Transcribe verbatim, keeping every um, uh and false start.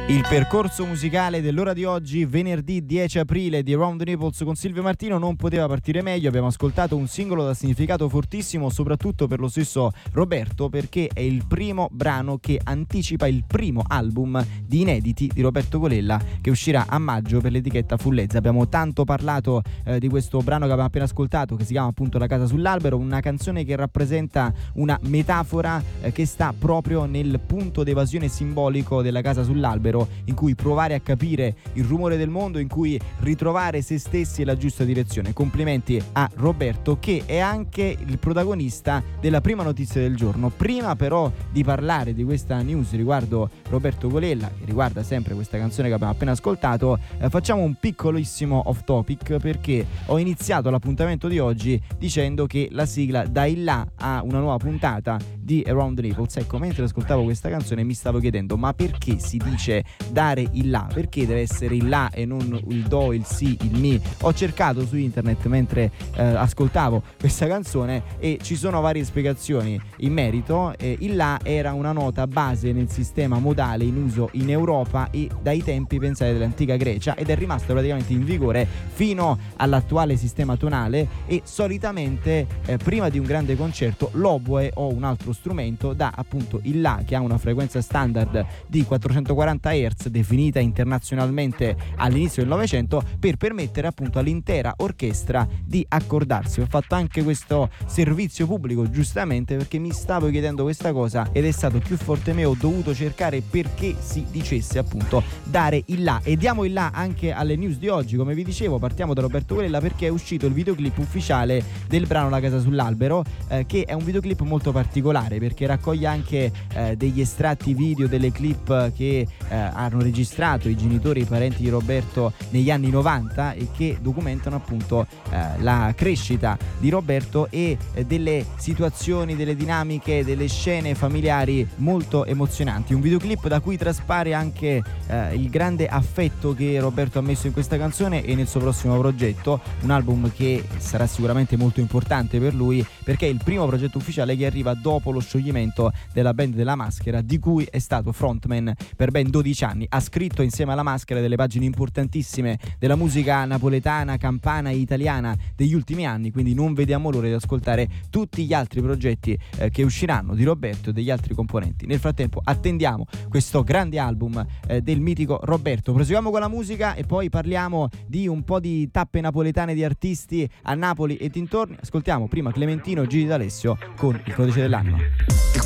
Il percorso musicale dell'ora di oggi, venerdì dieci aprile, di Around the Naples con Silvio Martino non poteva partire meglio. Abbiamo ascoltato un singolo da significato fortissimo, soprattutto per lo stesso Roberto, perché è il primo brano che anticipa il primo album di inediti di Roberto Colella, che uscirà a maggio per l'etichetta Fullezza. Abbiamo tanto parlato eh, di questo brano che abbiamo appena ascoltato, che si chiama appunto La casa sull'albero, una canzone che rappresenta una metafora eh, che sta proprio nel punto d'evasione simbolico della casa sull'albero, in cui provare a capire il rumore del mondo, in cui ritrovare se stessi e la giusta direzione. Complimenti a Roberto, che è anche il protagonista della prima notizia del giorno. Prima però di parlare di questa news riguardo Roberto Colella, che riguarda sempre questa canzone che abbiamo appena ascoltato, eh, facciamo un piccolissimo off topic, perché ho iniziato l'appuntamento di oggi dicendo che la sigla dà il là a una nuova puntata di Around the Naples. Ecco, mentre ascoltavo questa canzone mi stavo chiedendo: ma perché si dice dare il là? Perché deve essere il là e non il do, il sì, il mi? Ho cercato su internet mentre eh, ascoltavo questa canzone e ci sono varie spiegazioni in merito. Eh, il là era una nota base nel sistema modale in uso in Europa e dai tempi, pensate, dell'antica Grecia, ed è rimasto praticamente in vigore fino all'attuale sistema tonale. E solitamente eh, prima di un grande concerto l'oboe o un altro strumento dà appunto il là, che ha una frequenza standard di quattrocentoquaranta hertz definita internazionalmente all'inizio del Novecento, per permettere appunto all'intera orchestra di accordarsi. Ho fatto anche questo servizio pubblico giustamente perché mi stavo chiedendo questa cosa ed è stato più forte me, ho dovuto cercare perché si dicesse appunto dare il là. E diamo il là anche alle news di oggi. Come vi dicevo, partiamo da Roberto Colella perché è uscito il videoclip ufficiale del brano La casa sull'albero, eh, che è un videoclip molto particolare perché raccoglie anche eh, degli estratti video delle clip che eh, hanno registrato i genitori e i parenti di Roberto negli anni novanta e che documentano appunto eh, la crescita di Roberto e eh, delle situazioni, delle dinamiche, delle scene familiari molto emozionanti. Un videoclip da cui traspare anche eh, il grande affetto che Roberto ha messo in questa canzone e nel suo prossimo progetto, un album che sarà sicuramente molto importante per lui perché è il primo progetto ufficiale che arriva dopo lo scioglimento della band della Maschera, di cui è stato frontman per ben dodici anni. Ha scritto insieme alla Maschera delle pagine importantissime della musica napoletana, campana e italiana degli ultimi anni, quindi non vediamo l'ora di ascoltare tutti gli altri progetti eh, che usciranno di Roberto e degli altri componenti. Nel frattempo attendiamo questo grande album eh, del mitico Roberto. Proseguiamo con la musica e poi parliamo di un po' di tappe napoletane di artisti a Napoli e dintorni. Ascoltiamo prima Clementino e Gigi D'Alessio con Il codice dell'anima. Il